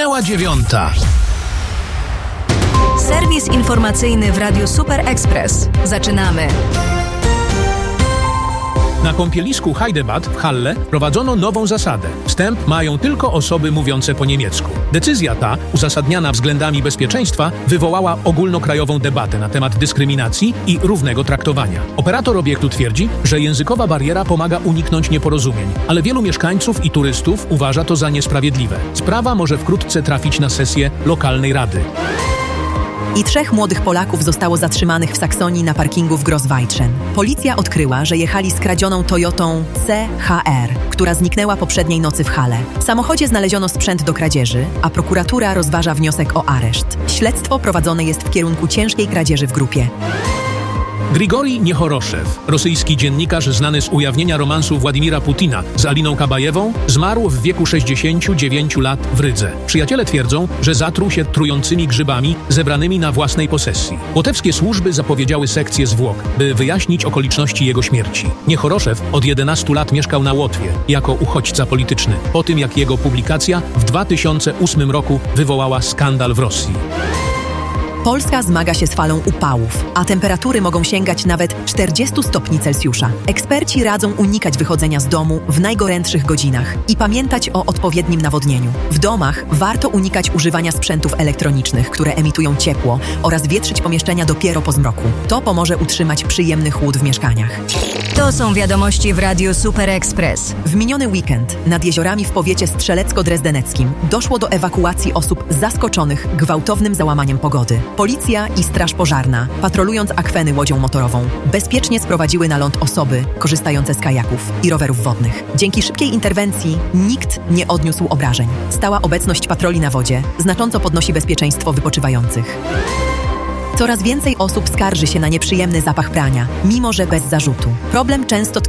Minęła 9:00. Serwis informacyjny w Radiu Super Express. Zaczynamy. Na kąpielisku Heidebad w Halle prowadzono nową zasadę. Wstęp mają tylko osoby mówiące po niemiecku. Decyzja ta, uzasadniana względami bezpieczeństwa, wywołała ogólnokrajową debatę na temat dyskryminacji i równego traktowania. Operator obiektu twierdzi, że językowa bariera pomaga uniknąć nieporozumień, ale wielu mieszkańców i turystów uważa to za niesprawiedliwe. Sprawa może wkrótce trafić na sesję lokalnej rady. I 3 młodych Polaków zostało zatrzymanych w Saksonii na parkingu w Grossweitschen. Policja odkryła, że jechali skradzioną Toyotą CHR, która zniknęła poprzedniej nocy w Halle. W samochodzie znaleziono sprzęt do kradzieży, a prokuratura rozważa wniosek o areszt. Śledztwo prowadzone jest w kierunku ciężkiej kradzieży w grupie. Grigorij Niechoroszew, rosyjski dziennikarz znany z ujawnienia romansu Władimira Putina z Aliną Kabajewą, zmarł w wieku 69 lat w Rydze. Przyjaciele twierdzą, że zatruł się trującymi grzybami zebranymi na własnej posesji. Łotewskie służby zapowiedziały sekcję zwłok, by wyjaśnić okoliczności jego śmierci. Niechoroszew od 11 lat mieszkał na Łotwie jako uchodźca polityczny, po tym jak jego publikacja w 2008 roku wywołała skandal w Rosji. Polska zmaga się z falą upałów, a temperatury mogą sięgać nawet 40 stopni Celsjusza. Eksperci radzą unikać wychodzenia z domu w najgorętszych godzinach i pamiętać o odpowiednim nawodnieniu. W domach warto unikać używania sprzętów elektronicznych, które emitują ciepło, oraz wietrzyć pomieszczenia dopiero po zmroku. To pomoże utrzymać przyjemny chłód w mieszkaniach. To są wiadomości w Radiu Super Express. W miniony weekend nad jeziorami w powiecie strzelecko-drezdeneckim doszło do ewakuacji osób zaskoczonych gwałtownym załamaniem pogody. Policja i straż pożarna, patrolując akweny łodzią motorową, bezpiecznie sprowadziły na ląd osoby korzystające z kajaków i rowerów wodnych. Dzięki szybkiej interwencji nikt nie odniósł obrażeń. Stała obecność patroli na wodzie znacząco podnosi bezpieczeństwo wypoczywających. Coraz więcej osób skarży się na nieprzyjemny zapach prania, mimo że bez zarzutu. Problem często